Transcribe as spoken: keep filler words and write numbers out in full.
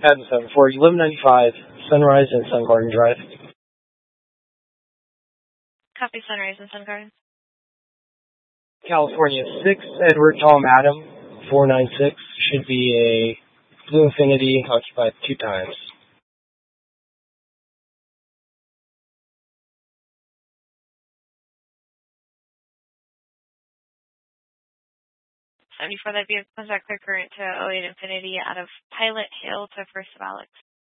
Adam seven four, eleven ninety-five, Sunrise and Sun Garden Drive. Copy, Sunrise and Sun Garden. California six, Edward Tom Adam, four nine six, should be a Blue Infinity occupied two times. seventy-four, that vehicle comes back clear current to oh eight Infinity out of Pilot Hill to First of Alex.